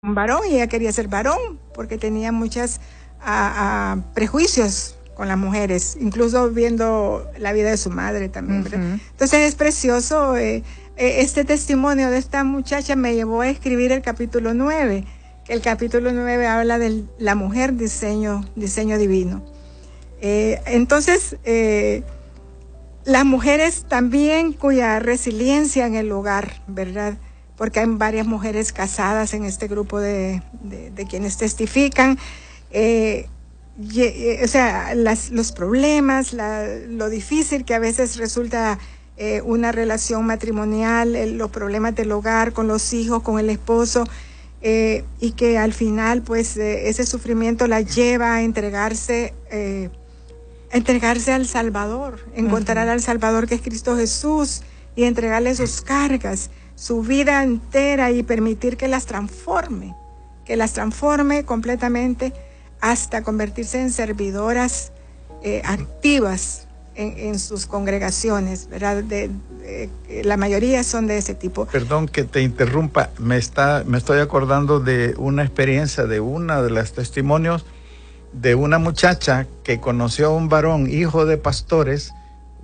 un varón y ella quería ser varón porque tenía muchos prejuicios con las mujeres, incluso viendo la vida de su madre también, ¿verdad? Entonces es precioso, este testimonio de esta muchacha me llevó a escribir el capítulo 9, que el capítulo 9 habla de la mujer diseño divino. Entonces, las mujeres también cuya resiliencia en el hogar, ¿verdad? Porque hay varias mujeres casadas en este grupo de quienes testifican, o sea, los problemas, lo difícil que a veces resulta una relación matrimonial, los problemas del hogar, con los hijos, con el esposo, y que al final, pues, ese sufrimiento la lleva a entregarse al Salvador, encontrar al Salvador que es Cristo Jesús y entregarle sus cargas, su vida entera y permitir que las transforme completamente hasta convertirse en servidoras activas en sus congregaciones, ¿verdad? La mayoría son de ese tipo. Perdón que te interrumpa, me estoy acordando de una experiencia de una de los testimonios de una muchacha que conoció a un varón, hijo de pastores,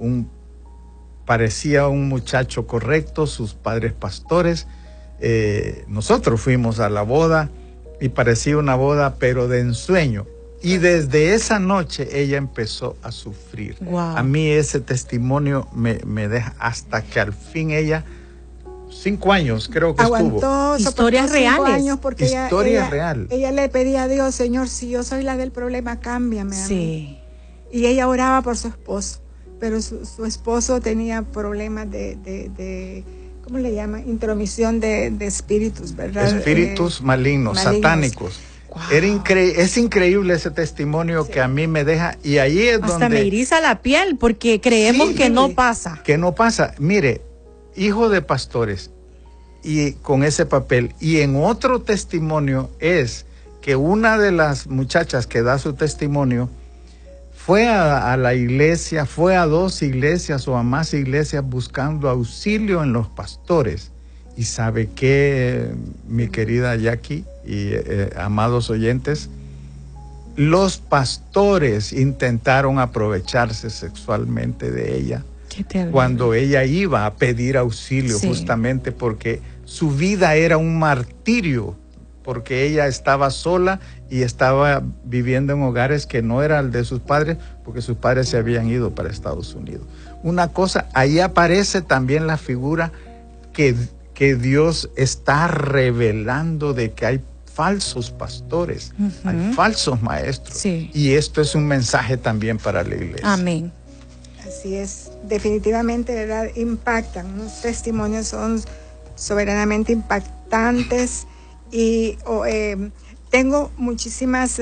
parecía un muchacho correcto, sus padres pastores. Nosotros fuimos a la boda y parecía una boda pero de ensueño. Y desde esa noche ella empezó a sufrir. Wow. A mí ese testimonio me deja hasta que al fin ella, 5 años creo que aguantó, estuvo. Historias reales. Porque Historia real. Ella le pedía a Dios, Señor, si yo soy la del problema, cámbiame a mí. Sí. Y ella oraba por su esposo, pero su esposo tenía problemas de ¿cómo le llaman? Intromisión de espíritus, ¿verdad? Espíritus malignos, satánicos. Wow. Es increíble ese testimonio, sí, que a mí me deja, y ahí es hasta donde... Hasta me eriza la piel, porque creemos, sí, que no pasa. Que no pasa. Mire, hijo de pastores, y con ese papel, y en otro testimonio es que una de las muchachas que da su testimonio fue a la iglesia, fue a 2 iglesias o a más iglesias buscando auxilio en los pastores. Y sabe qué, mi querida Jackie y amados oyentes, los pastores intentaron aprovecharse sexualmente de ella cuando ella iba a pedir auxilio, sí, justamente porque su vida era un martirio, porque ella estaba sola y estaba viviendo en hogares que no era el de sus padres, porque sus padres se habían ido para Estados Unidos. Una cosa, ahí aparece también la figura que Dios está revelando de que hay falsos pastores, hay falsos maestros. Sí. Y esto es un mensaje también para la iglesia. Amén. Así es, definitivamente, ¿verdad? Impactan, los testimonios son soberanamente impactantes. Y tengo muchísimas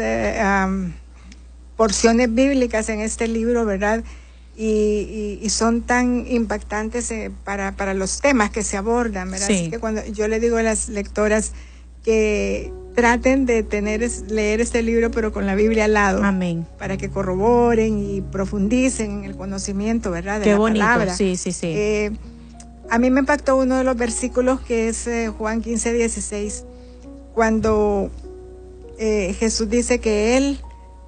porciones bíblicas en este libro, ¿verdad? Y son tan impactantes para los temas que se abordan, ¿verdad? Sí. Así que cuando yo le digo a las lectoras que traten de leer este libro, pero con la Biblia al lado. Amén. Para que corroboren y profundicen en el conocimiento, ¿verdad? De Qué la bonito. Palabra. Sí, sí, sí. A mí me impactó uno de los versículos que es Juan 15:16. Cuando Jesús dice que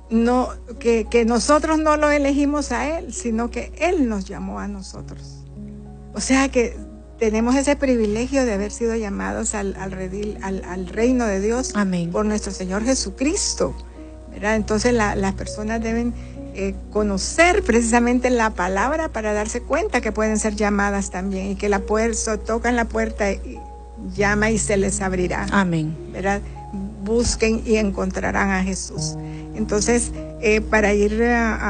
que nosotros no lo elegimos a Él, sino que Él nos llamó a nosotros. O sea que tenemos ese privilegio de haber sido llamados al reino de Dios. Amén. Por nuestro Señor Jesucristo, ¿verdad? Entonces las personas deben conocer precisamente la palabra para darse cuenta que pueden ser llamadas también y que tocan la puerta y llama y se les abrirá. Amén. ¿Verdad? Busquen y encontrarán a Jesús. Entonces, para ir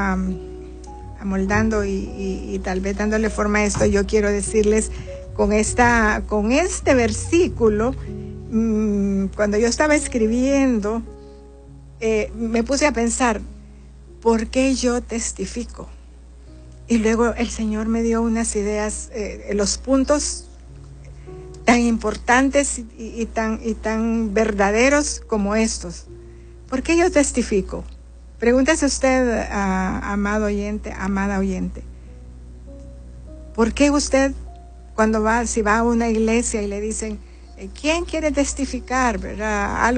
amoldando y tal vez dándole forma a esto, yo quiero decirles con este versículo, cuando yo estaba escribiendo, me puse a pensar, ¿por qué yo testifico? Y luego el Señor me dio unas ideas, los puntos tan importantes y tan verdaderos como estos. ¿Por qué yo testifico? Pregúntese usted, amado oyente, amada oyente. ¿Por qué usted, si va a una iglesia y le dicen, ¿Quién quiere testificar, verdad? Algo